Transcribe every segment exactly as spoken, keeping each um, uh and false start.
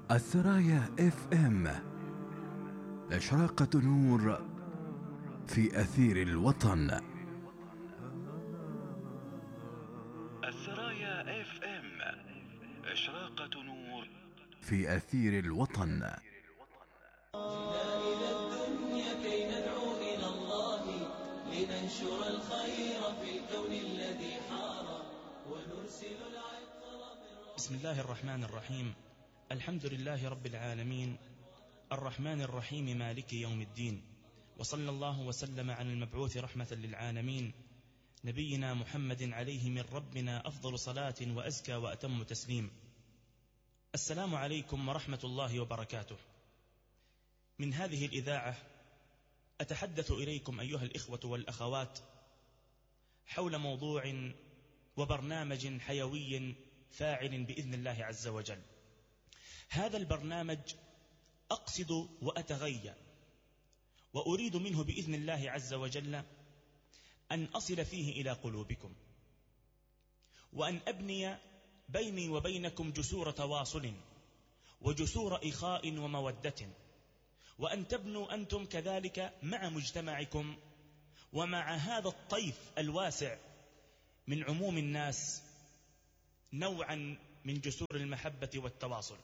السرايا اف ام، إشراقة نور في أثير الوطن. السرايا اف ام، إشراقة نور في أثير الوطن. جئنا إلى الدنيا كي ندعو إلى الله، لننشر الخير في الكون الذي حار، ونرسل العطر. بسم الله الرحمن الرحيم. الحمد لله رب العالمين، الرحمن الرحيم، مالك يوم الدين، وصلى الله وسلم على المبعوث رحمة للعالمين، نبينا محمد عليه من ربنا أفضل صلاة وأزكى وأتم تسليم. السلام عليكم ورحمة الله وبركاته. من هذه الإذاعة أتحدث إليكم أيها الإخوة والأخوات حول موضوع وبرنامج حيوي فاعل بإذن الله عز وجل. هذا البرنامج أقصد وأتغيى وأريد منه بإذن الله عز وجل أن أصل فيه إلى قلوبكم، وأن أبني بيني وبينكم جسور تواصل وجسور إخاء ومودة، وأن تبنوا أنتم كذلك مع مجتمعكم ومع هذا الطيف الواسع من عموم الناس نوعا من جسور المحبة والتواصل،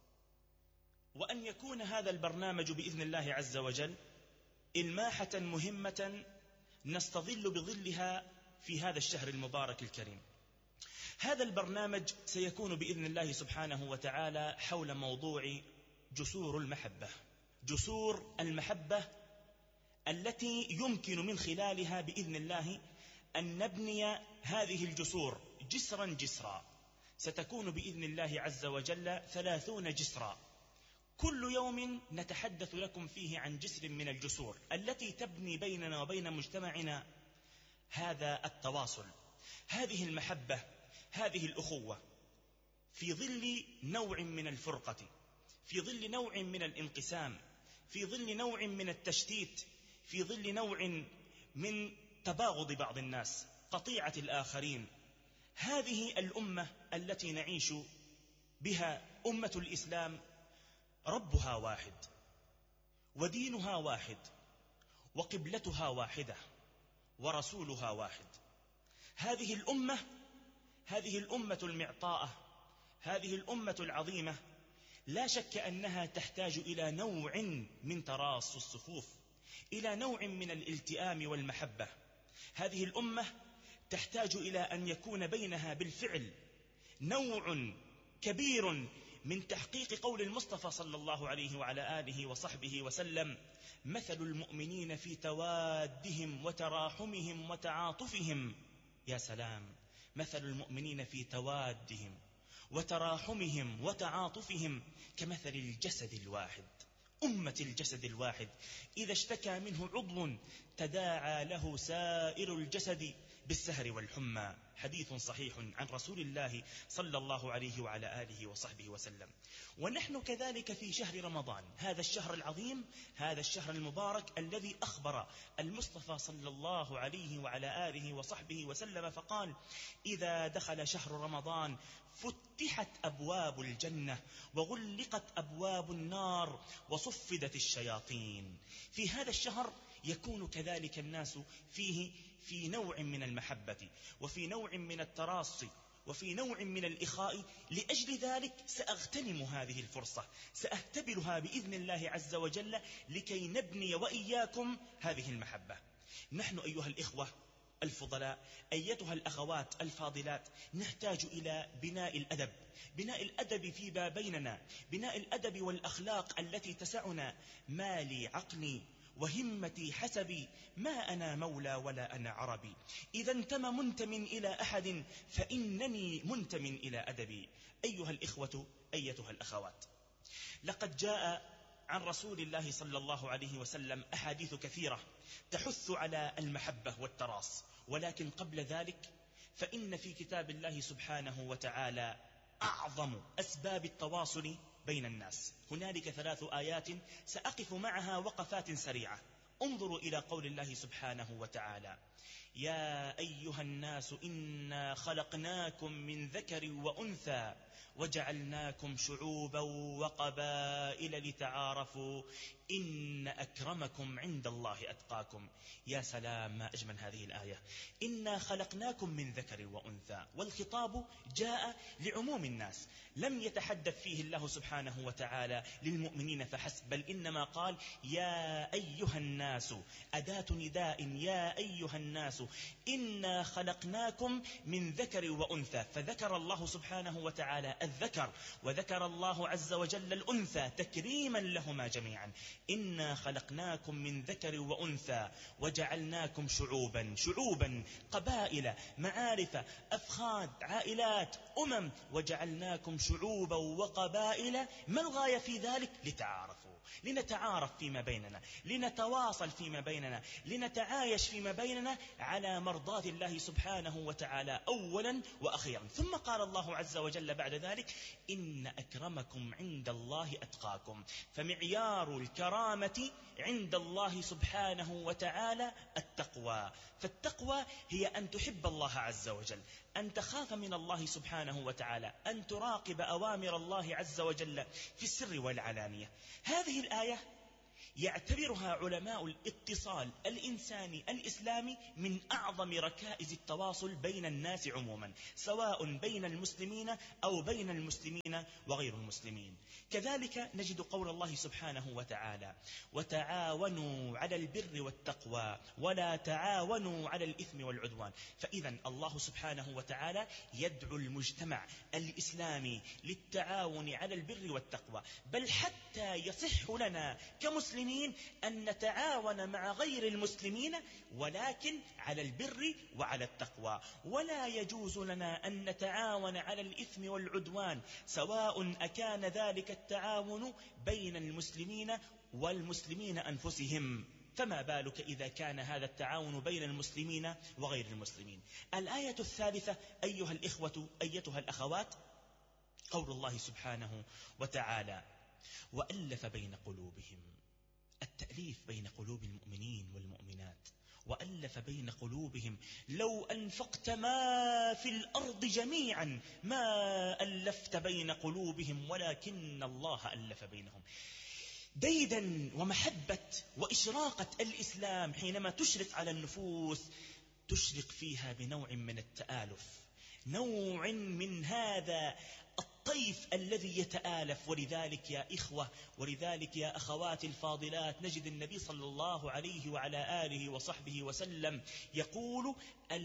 وأن يكون هذا البرنامج بإذن الله عز وجل إلماحة مهمة نستظل بظلها في هذا الشهر المبارك الكريم. هذا البرنامج سيكون بإذن الله سبحانه وتعالى حول موضوع جسور المحبة، جسور المحبة التي يمكن من خلالها بإذن الله أن نبني هذه الجسور جسرا جسرا. ستكون بإذن الله عز وجل ثلاثون جسرا، كل يوم نتحدث لكم فيه عن جسر من الجسور التي تبني بيننا وبين مجتمعنا هذا التواصل، هذه المحبة، هذه الأخوة، في ظل نوع من الفرقة، في ظل نوع من الانقسام، في ظل نوع من التشتيت، في ظل نوع من تباغض بعض الناس، قطيعة الآخرين. هذه الأمة التي نعيش بها أمة الإسلام ربها واحد، ودينها واحد، وقبلتها واحدة، ورسولها واحد. هذه الأمة هذه الأمة المعطاءة، هذه الأمة العظيمة، لا شك أنها تحتاج إلى نوع من تراص الصفوف، إلى نوع من الالتئام والمحبة. هذه الأمة تحتاج إلى أن يكون بينها بالفعل نوع كبير من تحقيق قول المصطفى صلى الله عليه وعلى آله وصحبه وسلم: مثل المؤمنين في توادهم وتراحمهم وتعاطفهم. يا سلام، مثل المؤمنين في توادهم وتراحمهم وتعاطفهم كمثل الجسد الواحد، أمة الجسد الواحد، إذا اشتكى منه عضو تداعى له سائر الجسد بالسهر والحمى. حديث صحيح عن رسول الله صلى الله عليه وعلى آله وصحبه وسلم. ونحن كذلك في شهر رمضان، هذا الشهر العظيم، هذا الشهر المبارك الذي أخبر المصطفى صلى الله عليه وعلى آله وصحبه وسلم فقال: إذا دخل شهر رمضان فتحت أبواب الجنة وغلقت أبواب النار وصفدت الشياطين. في هذا الشهر يكون كذلك الناس فيه في نوع من المحبة، وفي نوع من التراصي، وفي نوع من الإخاء. لأجل ذلك سأغتنم هذه الفرصة، سأهتبرها بإذن الله عز وجل لكي نبني وإياكم هذه المحبة. نحن أيها الإخوة الفضلاء، أيتها الأخوات الفاضلات، نحتاج إلى بناء الأدب، بناء الأدب فيما بيننا، بناء الأدب والأخلاق التي تسعنا. مالي عقلي وهمتي حسبي، ما أنا مولى ولا أنا عربي. إذا انتمى منتم إلى أحد فإنني منتم إلى أدبي. أيها الإخوة، أيتها الأخوات، لقد جاء عن رسول الله صلى الله عليه وسلم أحاديث كثيرة تحث على المحبة والتراص، ولكن قبل ذلك فإن في كتاب الله سبحانه وتعالى أعظم أسباب التواصل بين الناس. هنالك ثلاث آيات سأقف معها وقفات سريعة. انظروا إلى قول الله سبحانه وتعالى: يا أيها الناس إنا خلقناكم من ذكر وأنثى وجعلناكم شعوبا وقبائل لتعارفوا إن أكرمكم عند الله أتقاكم. يا سلام، ما أجمل هذه الآية. إنا خلقناكم من ذكر وأنثى، والخطاب جاء لعموم الناس، لم يتحدث فيه الله سبحانه وتعالى للمؤمنين فحسب، بل إنما قال يا أيها الناس، أداة نداء، يا أيها الناس إنا خلقناكم من ذكر وأنثى، فذكر الله سبحانه وتعالى الذكر وذكر الله عز وجل الأنثى تكريما لهما جميعا. إنا خلقناكم من ذكر وأنثى وجعلناكم شعوبا، شعوبا قبائل معارف أفخاذ عائلات أمم، وجعلناكم شعوبا وقبائل. ما الغاية في ذلك؟ لتعارفوا، لنتعارف فيما بيننا، لنتواصل فيما بيننا، لنتعايش فيما بيننا على مرضاة الله سبحانه وتعالى أولا وأخيرا. ثم قال الله عز وجل بعد ذلك: إن أكرمكم عند الله أتقاكم. فمعيار الكرامة عند الله سبحانه وتعالى التقوى، فالتقوى هي أن تحب الله عز وجل، أن تخاف من الله سبحانه وتعالى، أن تراقب أوامر الله عز وجل في السر والعلانية. هذه الآية يعتبرها علماء الاتصال الإنساني الإسلامي من أعظم ركائز التواصل بين الناس عموما، سواء بين المسلمين أو بين المسلمين وغير المسلمين. كذلك نجد قول الله سبحانه وتعالى: وتعاونوا على البر والتقوى ولا تعاونوا على الإثم والعدوان. فإذا الله سبحانه وتعالى يدعو المجتمع الإسلامي للتعاون على البر والتقوى، بل حتى يصح لنا كمسلمين أن نتعاون مع غير المسلمين ولكن على البر وعلى التقوى. ولا يجوز لنا أن نتعاون على الإثم والعدوان، سواء أكان ذلك التعاون بين المسلمين والمسلمين أنفسهم، فما بالك إذا كان هذا التعاون بين المسلمين وغير المسلمين. الآية الثالثة أيها الإخوة أيتها الأخوات، قول الله سبحانه وتعالى: وألف بين قلوبهم. التأليف بين قلوب المؤمنين والمؤمنات، وألف بين قلوبهم لو أنفقت ما في الأرض جميعا ما ألفت بين قلوبهم ولكن الله ألف بينهم. ديدا ومحبة وإشراقة الإسلام حينما تشرق على النفوس تشرق فيها بنوع من التآلف، نوع من هذا الطيف الذي يتآلف. ولذلك يا إخوة، ولذلك يا أخوات الفاضلات، نجد النبي صلى الله عليه وعلى آله وصحبه وسلم يقول: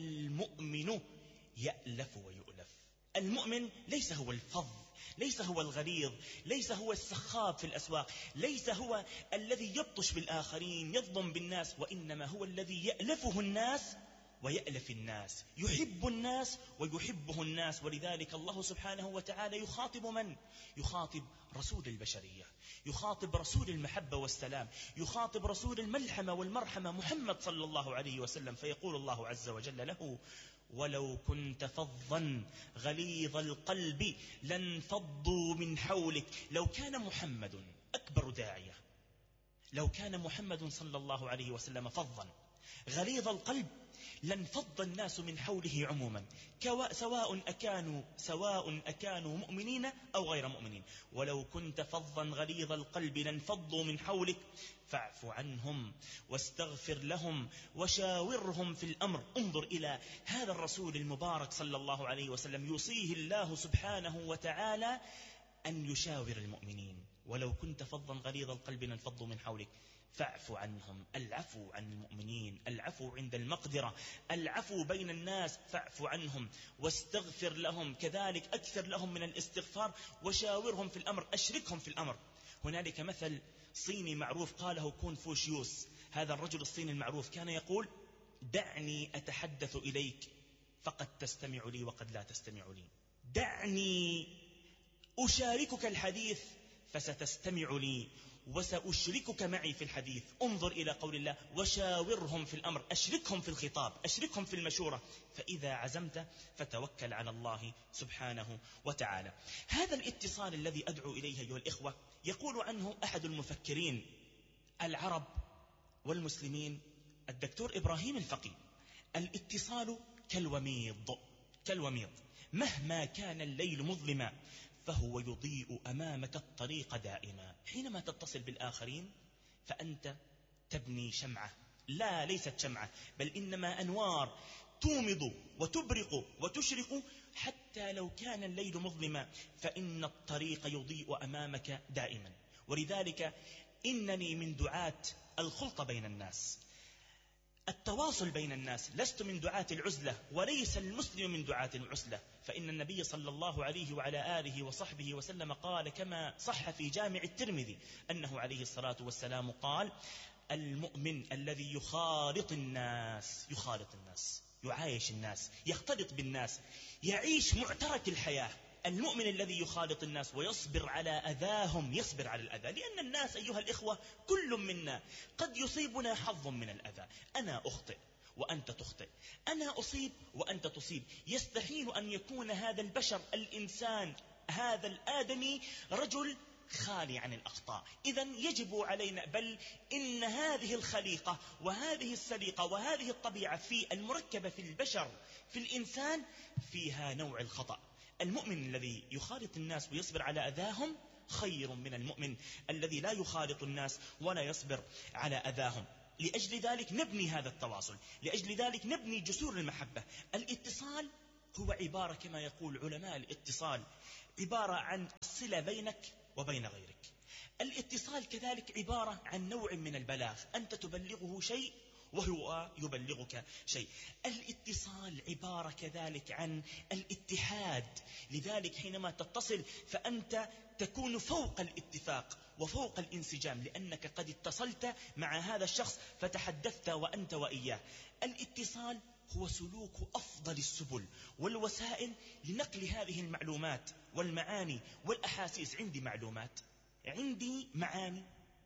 المؤمن يألف ويؤلف. المؤمن ليس هو الفظ، ليس هو الغليظ، ليس هو السخاب في الأسواق، ليس هو الذي يبطش بالآخرين يظلم بالناس، وإنما هو الذي يألفه الناس ويألف الناس، يحب الناس ويحبه الناس. ولذلك الله سبحانه وتعالى يخاطب من؟ يخاطب رسول البشرية، يخاطب رسول المحبة والسلام، يخاطب رسول الملحمة والمرحمة محمد صلى الله عليه وسلم، فيقول الله عز وجل له: ولو كنت فظا غليظ القلب لانفضوا من حولك. لو كان محمد أكبر داعية، لو كان محمد صلى الله عليه وسلم فظا غليظ القلب لانفض الناس من حوله عموما، سواء أكانوا سواء أكانوا مؤمنين أو غير مؤمنين. ولو كنت فظا غليظ القلب لانفضوا من حولك فاعف عنهم واستغفر لهم وشاورهم في الأمر. انظر إلى هذا الرسول المبارك صلى الله عليه وسلم، يوصيه الله سبحانه وتعالى أن يشاور المؤمنين. ولو كنت فظا غليظ القلب لانفضوا من حولك فاعف عنهم. العفو عن المؤمنين، العفو عند المقدرة، العفو بين الناس، فاعف عنهم واستغفر لهم، كذلك أكثر لهم من الاستغفار، وشاورهم في الأمر، أشركهم في الأمر. هنالك مثل صيني معروف قاله كونفوشيوس، هذا الرجل الصيني المعروف كان يقول: دعني أتحدث إليك فقد تستمع لي وقد لا تستمع لي، دعني أشاركك الحديث فستستمع لي وسأشركك معي في الحديث. انظر إلى قول الله: وشاورهم في الأمر، أشركهم في الخطاب، أشركهم في المشورة، فإذا عزمت فتوكل على الله سبحانه وتعالى. هذا الاتصال الذي أدعو إليه أيها الإخوة يقول عنه أحد المفكرين: العرب والمسلمين الدكتور إبراهيم الفقي: الاتصال كالوميض كالوميض مهما كان الليل مظلما فهو يضيء أمامك الطريق دائما. حينما تتصل بالآخرين فأنت تبني شمعة، لا ليست شمعة بل إنما أنوار تومض وتبرق وتشرق، حتى لو كان الليل مظلما فإن الطريق يضيء أمامك دائما. ولذلك إنني من دعاة الخلط بين الناس، التواصل بين الناس، لست من دعاة العزلة، وليس المسلم من دعاة العزلة، فإن النبي صلى الله عليه وعلى آله وصحبه وسلم قال كما صح في جامع الترمذي أنه عليه الصلاة والسلام قال: المؤمن الذي يخالط الناس يخالط الناس يعايش الناس، يختلط بالناس، يعيش معترك الحياة. المؤمن الذي يخالط الناس ويصبر على أذاهم، يصبر على الأذى، لأن الناس أيها الإخوة كل منا قد يصيبنا حظ من الأذى. أنا أخطئ وأنت تخطئ، أنا أصيب وأنت تصيب. يستحيل أن يكون هذا البشر الإنسان هذا الآدمي رجل خالي عن الأخطاء. إذن يجب علينا، بل إن هذه الخليقة وهذه السليقة وهذه الطبيعة في المركبة في البشر في الإنسان فيها نوع الخطأ. المؤمن الذي يخالط الناس ويصبر على أذاهم خير من المؤمن الذي لا يخالط الناس ولا يصبر على أذاهم. لأجل ذلك نبني هذا التواصل، لأجل ذلك نبني جسور المحبة. الاتصال هو عبارة كما يقول علماء الاتصال عبارة عن الصلة بينك وبين غيرك. الاتصال كذلك عبارة عن نوع من البلاغ، أنت تبلغه شيء وهو يبلغك شيء. الاتصال عبارة كذلك عن الاتحاد، لذلك حينما تتصل فأنت تكون فوق الاتفاق وفوق الانسجام، لأنك قد اتصلت مع هذا الشخص فتحدثت وأنت وإياه. الاتصال هو سلوك أفضل السبل والوسائل لنقل هذه المعلومات والمعاني والأحاسيس. عندي معلومات، عندي معاني،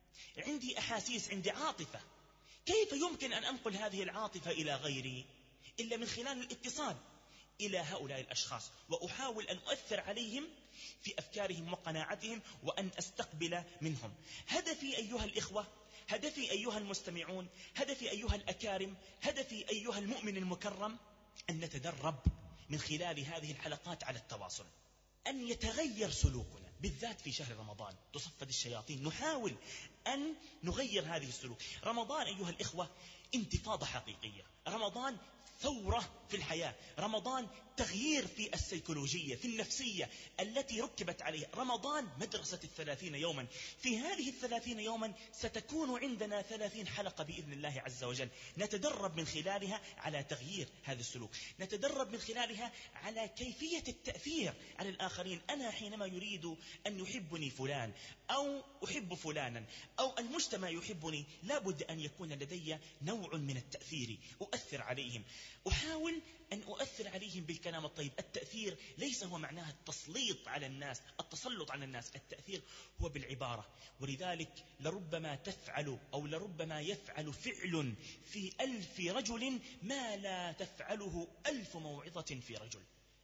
عندي أحاسيس، عندي عاطفة. كيف يمكن أن أنقل هذه العاطفة إلى غيري إلا من خلال الاتصال إلى هؤلاء الأشخاص، وأحاول أن أؤثر عليهم في أفكارهم وقناعتهم وأن أستقبل منهم. هدفي أيها الإخوة، هدفي أيها المستمعون، هدفي أيها الأكارم، هدفي أيها المؤمن المكرم أن نتدرب من خلال هذه الحلقات على التواصل، أن يتغير سلوكنا، بالذات في شهر رمضان تصفد الشياطين. نحاول أن نغير هذه السلوك. رمضان أيها الإخوة انتفاضة حقيقية، رمضان ثورة في الحياة، رمضان تغيير في السيكولوجية في النفسية التي ركبت عليها. رمضان مدرسة الثلاثين يوما. في هذه الثلاثين يوما ستكون عندنا ثلاثين حلقة بإذن الله عز وجل، نتدرب من خلالها على تغيير هذا السلوك، نتدرب من خلالها على كيفية التأثير على الآخرين. أنا حينما يريد أن يحبني فلان أو أحب فلانا أو المجتمع يحبني، لابد أن يكون لدي نوع من التأثير، أؤثر عليهم، أحاول أن أؤثر عليهم بالكلام الطيب. التأثير ليس هو معناه التسليط على الناس، التسلط على الناس، التأثير هو بالعبارة. ولذلك لربما تفعل أو لربما يفعل فعل في ألف رجل ما لا تفعله ألف موعظة في رجل.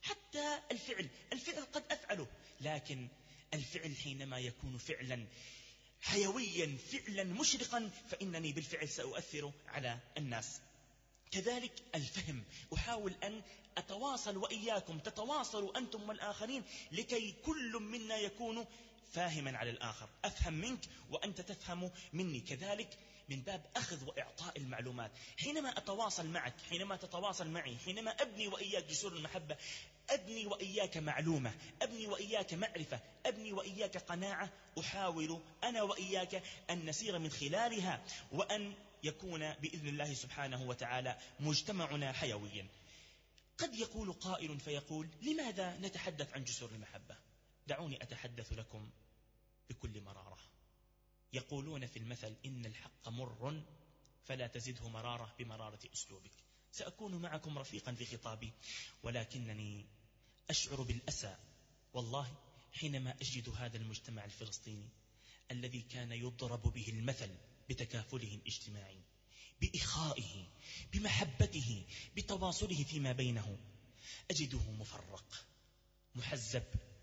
حتى الفعل الفعل قد أفعله، لكن الفعل حينما يكون فعلا حيويا فعلا مشرقا فإنني بالفعل سأؤثر على الناس. كذلك الفهم، أحاول أن أتواصل وإياكم، تتواصلوا أنتم والآخرين لكي كل منا يكون فاهما على الآخر، أفهم منك وأنت تفهم مني. كذلك من باب أخذ وإعطاء المعلومات. حينما أتواصل معك، حينما تتواصل معي، حينما أبني وإياك جسور المحبة، أبني وإياك معلومة، أبني وإياك معرفة، أبني وإياك قناعة، أحاول أنا وإياك أن نسير من خلالها وأن يكون بإذن الله سبحانه وتعالى مجتمعنا حيويا. قد يقول قائل فيقول: لماذا نتحدث عن جسور المحبة؟ دعوني أتحدث لكم بكل مرارة. يقولون في المثل: إن الحق مر فلا تزده مرارة بمرارة أسلوبك. سأكون معكم رفيقا في خطابي، ولكنني أشعر بالأسى والله حينما أجد هذا المجتمع الفلسطيني الذي كان يضرب به المثل بتكافله الاجتماعي، بإخائه، بمحبته، بتواصله فيما بينه، أجده مفرق، محزب،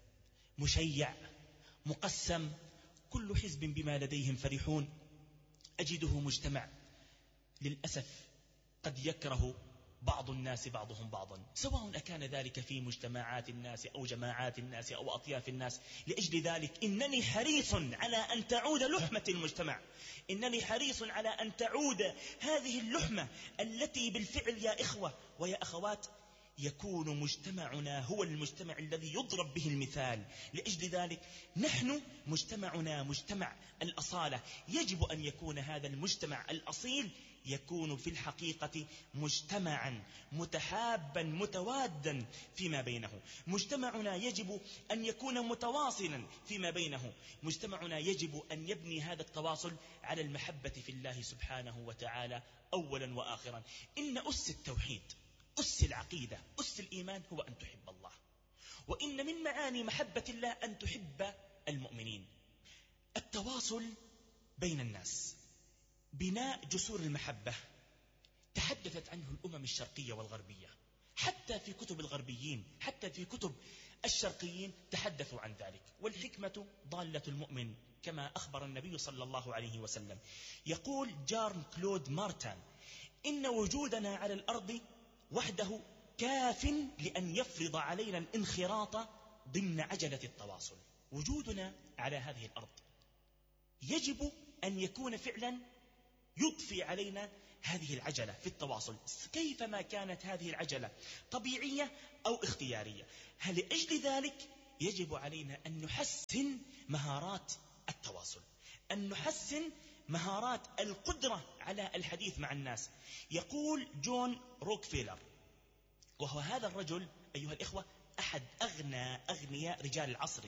مشيع، مقسم، كل حزب بما لديهم فرحون. أجده مجتمع للأسف قد يكره بعض الناس بعضهم بعضا، سواء أكان ذلك في مجتمعات الناس أو جماعات الناس أو أطياف الناس. لأجل ذلك إنني حريص على أن تعود لحمة المجتمع، إنني حريص على أن تعود هذه اللحمة التي بالفعل يا إخوة ويا أخوات يكون مجتمعنا هو المجتمع الذي يضرب به المثال. لأجل ذلك نحن مجتمعنا مجتمع الأصالة، يجب أن يكون هذا المجتمع الأصيل يكون في الحقيقة مجتمعا متحابا متوادا فيما بينه. مجتمعنا يجب أن يكون متواصلا فيما بينه. مجتمعنا يجب أن يبني هذا التواصل على المحبة في الله سبحانه وتعالى أولا وآخرا. إن أس التوحيد، أس العقيدة، أس الإيمان هو أن تحب الله، وإن من معاني محبة الله أن تحب المؤمنين. التواصل بين الناس، بناء جسور المحبة تحدثت عنه الأمم الشرقية والغربية، حتى في كتب الغربيين، حتى في كتب الشرقيين تحدثوا عن ذلك. والحكمة ضالة المؤمن كما أخبر النبي صلى الله عليه وسلم. يقول جارن كلود مارتان: إن وجودنا على الأرض وحده كاف لأن يفرض علينا الانخراط ضمن عجلة التواصل. وجودنا على هذه الأرض يجب أن يكون فعلا يضفي علينا هذه العجلة في التواصل، كيفما كانت هذه العجلة طبيعية أو اختيارية. هل لأجل ذلك يجب علينا أن نحسن مهارات التواصل، أن نحسن مهارات القدرة على الحديث مع الناس. يقول جون روكفيلر، وهو هذا الرجل أيها الإخوة أحد أغنى أغنياء رجال العصر،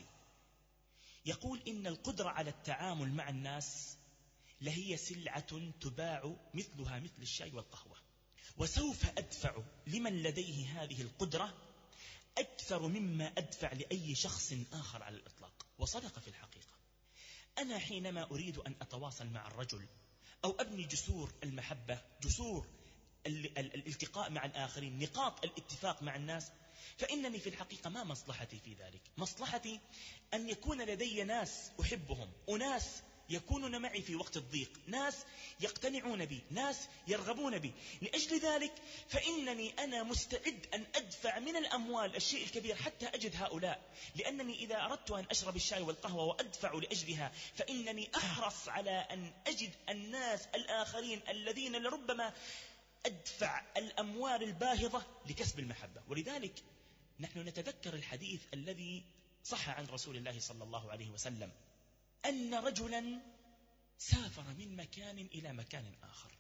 يقول: إن القدرة على التعامل مع الناس لهي سلعة تباع مثلها مثل الشاي والقهوة، وسوف أدفع لمن لديه هذه القدرة أكثر مما أدفع لأي شخص آخر على الإطلاق. وصدق في الحقيقة. أنا حينما أريد أن أتواصل مع الرجل أو أبني جسور المحبة، جسور الالتقاء مع الآخرين، نقاط الاتفاق مع الناس، فإنني في الحقيقة ما مصلحتي في ذلك. مصلحتي أن يكون لدي ناس أحبهم، وناس يكونون معي في وقت الضيق، ناس يقتنعون بي، ناس يرغبون بي. لأجل ذلك فإنني أنا مستعد أن أدفع من الأموال الشيء الكبير حتى أجد هؤلاء، لأنني إذا أردت أن أشرب الشاي والقهوة وأدفع لأجلها فإنني أحرص على أن أجد الناس الآخرين الذين لربما أدفع الأموال الباهظة لكسب المحبة. ولذلك نحن نتذكر الحديث الذي صح عن رسول الله صلى الله عليه وسلم أن رجلا سافر من مكان إلى مكان آخر،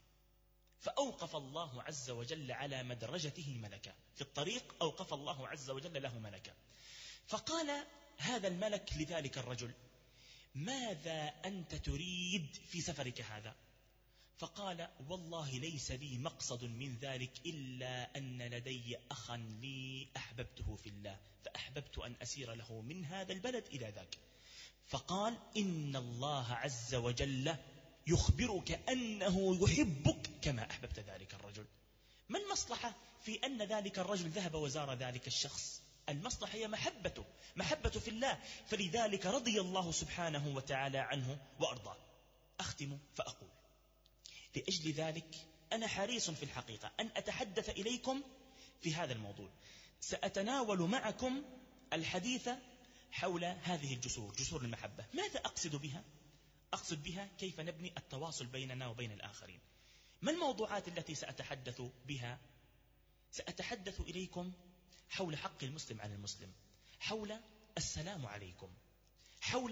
فأوقف الله عز وجل على مدرجته ملكا، في الطريق أوقف الله عز وجل له ملكا، فقال هذا الملك لذلك الرجل: ماذا أنت تريد في سفرك هذا؟ فقال: والله ليس لي مقصد من ذلك إلا أن لدي أخا لي أحببته في الله، فأحببت أن أسير له من هذا البلد إلى ذاك. فقال: إن الله عز وجل يخبرك أنه يحبك كما أحببت ذلك الرجل. ما المصلحة في أن ذلك الرجل ذهب وزار ذلك الشخص؟ المصلحة هي محبته، محبة في الله، فلذلك رضي الله سبحانه وتعالى عنه وأرضاه. أختم فأقول: لأجل ذلك أنا حريص في الحقيقة أن أتحدث إليكم في هذا الموضوع. سأتناول معكم الحديث حول هذه الجسور، جسور المحبة. ماذا أقصد بها؟ أقصد بها كيف نبني التواصل بيننا وبين الآخرين. ما الموضوعات التي سأتحدث بها؟ سأتحدث إليكم حول حق المسلم على المسلم، حول السلام عليكم، حول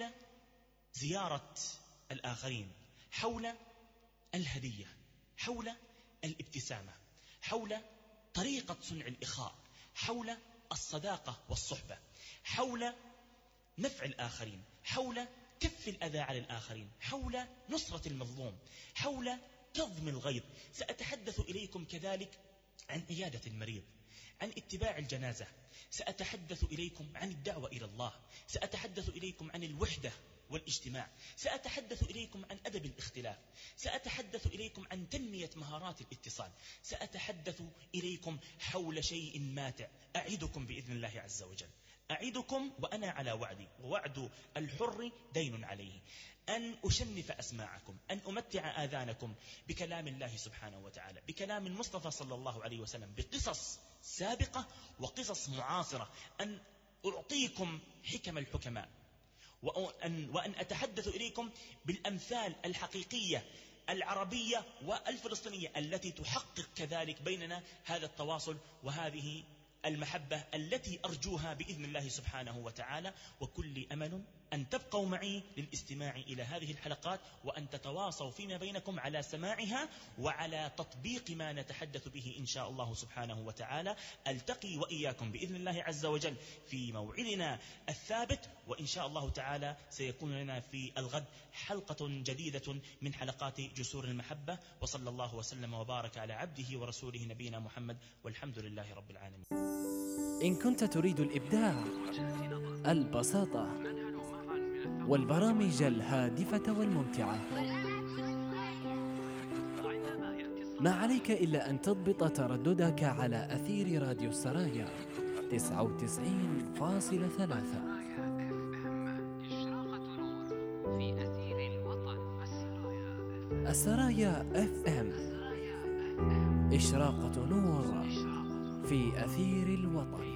زيارة الآخرين، حول الهدية، حول الابتسامة، حول طريقة صنع الإخاء، حول الصداقة والصحبة، حول نفع الآخرين، حول كف الأذى على الآخرين، حول نصرة المظلوم، حول كظم الغيظ. سأتحدث إليكم كذلك عن عيادة المريض، عن اتباع الجنازة. سأتحدث إليكم عن الدعوة إلى الله. سأتحدث إليكم عن الوحدة والاجتماع. سأتحدث إليكم عن أدب الاختلاف. سأتحدث إليكم عن تنمية مهارات الاتصال. سأتحدث إليكم حول شيء ماتع أعدكم بإذن الله عز وجل أعدكم وأنا على وعدي، ووعد الحر دين عليه، أن أشنف أسماعكم، أن أمتع آذانكم بكلام الله سبحانه وتعالى، بكلام المصطفى صلى الله عليه وسلم، بقصص سابقة وقصص معاصرة، أن أعطيكم حكم الحكماء، وأن, وأن أتحدث إليكم بالأمثال الحقيقية العربية والفلسطينية التي تحقق كذلك بيننا هذا التواصل وهذه المحبة التي أرجوها بإذن الله سبحانه وتعالى. وكل أمل أن تبقوا معي للاستماع إلى هذه الحلقات، وأن تتواصوا فيما بينكم على سماعها وعلى تطبيق ما نتحدث به إن شاء الله سبحانه وتعالى. ألتقي وإياكم بإذن الله عز وجل في موعدنا الثابت، وإن شاء الله تعالى سيكون لنا في الغد حلقة جديدة من حلقات جسور المحبة. وصلى الله وسلم وبارك على عبده ورسوله نبينا محمد، والحمد لله رب العالمين. إن كنت تريد الإبداع، البساطة، والبرامج الهادفة والممتعة، ما عليك إلا أن تضبط ترددك على أثير راديو السرايا تسعة وتسعين فاصلة ثلاثة. السرايا اف ام، إشراقة نور في أثير الوطن.